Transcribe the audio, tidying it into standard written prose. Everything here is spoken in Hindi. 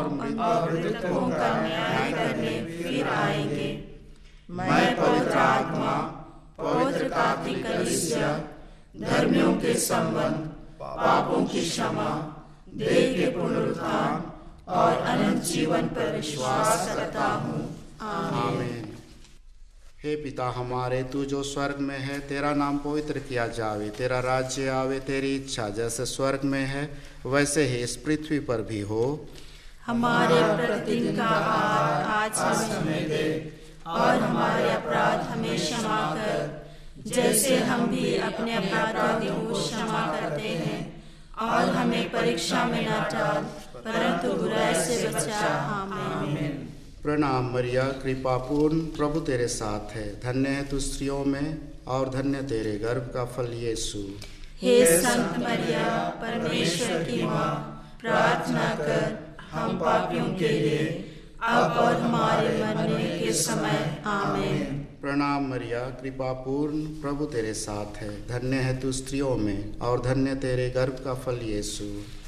और मृतकों का न्याय करने फिर आएंगे। मैं पवित्र आत्मा, पवित्र कैथोलिक कलीसिया, धर्मियों के संबंध, पापों की क्षमा, देह के पुनरुत्थान और अनंत जीवन पर विश्वास करता हूँ। आमीन। हे पिता हमारे, तू जो स्वर्ग में है, तेरा नाम पवित्र किया जावे, तेरा राज्य आवे, तेरी इच्छा जैसे स्वर्ग में है वैसे ही इस पृथ्वी पर भी हो। हमारे प्रतिदिन का आहार आज हमें दे, और हमारे अपराध हमें क्षमा कर, जैसे हम भी अपने अपराधियों को क्षमा करते हैं, और हमें परीक्षा में न डाल, परंतु बुराई से बचा। आमीन। प्रणाम मरिया, कृपा पूर्ण, प्रभु तेरे साथ है। धन्य है तू स्त्रियों में, और धन्य तेरे गर्भ का फल यीशु। हे संत मरिया, परमेश्वर की माँ, प्रार्थना कर हम पापियों के लिए, अब और हमारे मरने के समय। आमीन। प्रणाम मरिया, कृपा पूर्ण, प्रभु तेरे साथ है। धन्य है तू स्त्रियों में, और धन्य तेरे गर्भ का फल यीशु।